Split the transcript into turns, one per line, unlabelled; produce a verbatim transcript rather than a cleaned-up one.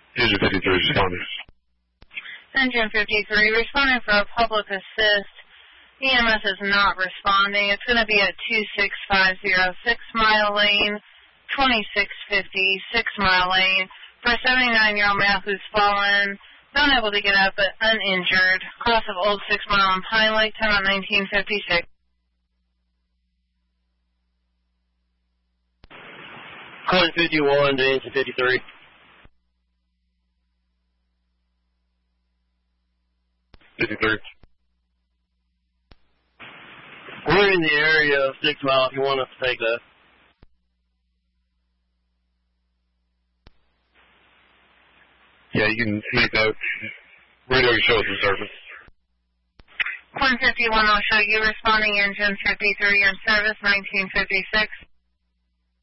Engine fifty-three responding.
Engine fifty-three, responding for a public assist. E M S is not responding. It's going to be at two six five zero six Mile Lane, twenty-six fifty six Mile Lane, for a seventy-nine-year-old male who's fallen, unable to get up but uninjured. Cross of Old Six Mile and Pine Lake, time at nineteen fifty-six.
Calling fifty-one to engine fifty-three.
fifty-three.
We're in the area of Six Mile if you want us to take that.
Yeah, you can make that. Radio shows in service.
one fifty-one will show you responding engine fifty-three in service, nineteen fifty-six.